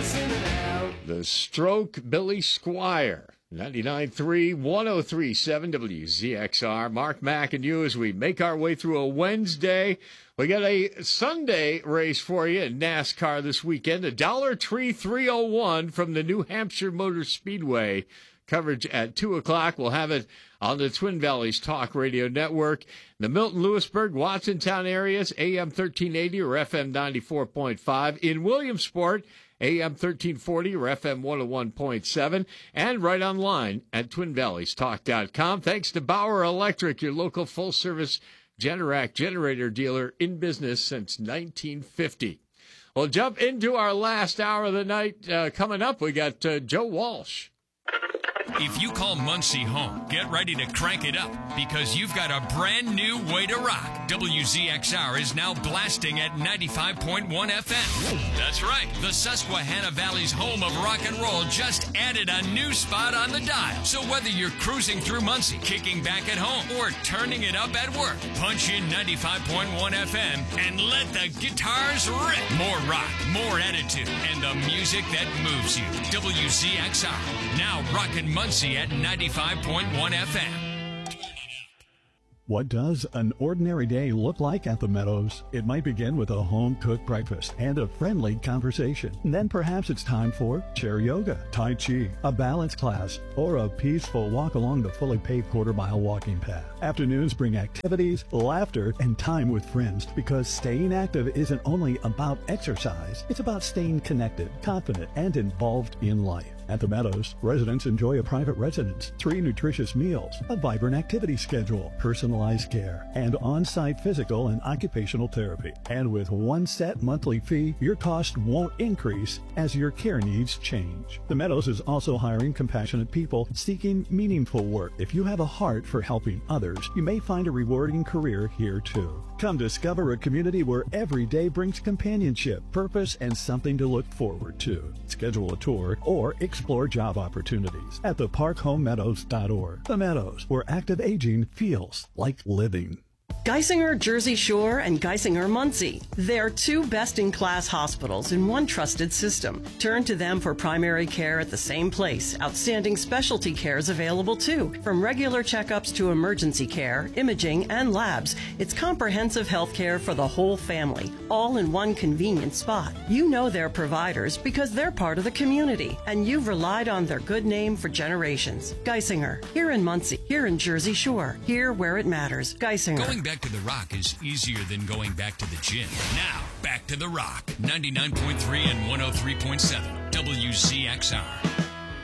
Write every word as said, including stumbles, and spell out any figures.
The Stroke, Billy Squire. ninety-nine point three, one oh three point seven W Z X R. Mark Mack and you as we make our way through a Wednesday. We got a Sunday race for you in NASCAR this weekend. A Dollar Tree three oh one from the New Hampshire Motor Speedway. Coverage at two o'clock. We'll have it on the Twin Valleys Talk Radio Network. The Milton, Lewisburg, Watsontown areas, A M thirteen eighty or F M ninety-four point five. In Williamsport, A M thirteen forty or F M one oh one point seven. And right online at twin valleys talk dot com. Thanks to Bauer Electric, your local full-service Generac generator dealer in business since nineteen fifty. We'll jump into our last hour of the night. Uh, coming up, we got uh, Joe Walsh. If you call Muncie home, get ready to crank it up because you've got a brand new way to rock. W Z X R is now blasting at ninety-five point one F M. That's right. The Susquehanna Valley's home of rock and roll just added a new spot on the dial. So whether you're cruising through Muncie, kicking back at home, or turning it up at work, punch in ninety-five point one F M and let the guitars rip. More rock, more attitude, and the music that moves you. W Z X R, now rockin' Muncie at ninety-five point one F M. What does an ordinary day look like at the Meadows? It might begin with a home-cooked breakfast and a friendly conversation. And then perhaps it's time for chair yoga, tai chi, a balance class, or a peaceful walk along the fully paved quarter-mile walking path. Afternoons bring activities, laughter, and time with friends because staying active isn't only about exercise. It's about staying connected, confident, and involved in life. At the Meadows, residents enjoy a private residence, three nutritious meals, a vibrant activity schedule, personalized care, and on-site physical and occupational therapy. And with one set monthly fee, your cost won't increase as your care needs change. The Meadows is also hiring compassionate people seeking meaningful work. If you have a heart for helping others, you may find a rewarding career here too. Come discover a community where every day brings companionship, purpose, and something to look forward to. Schedule a tour or explore job opportunities at the park home meadows dot org. The Meadows, where active aging feels like living. Geisinger Jersey Shore and Geisinger Muncie. They're two best-in-class hospitals in one trusted system. Turn to them for primary care at the same place. Outstanding specialty care is available too. From regular checkups to emergency care, imaging, and labs, it's comprehensive health care for the whole family, all in one convenient spot. You know their providers because they're part of the community, and you've relied on their good name for generations. Geisinger, here in Muncie, here in Jersey Shore, here where it matters. Geisinger. Going back to the rock is easier than going back to the gym. Now, back to the rock. ninety-nine point three and one oh three point seven W Z X R.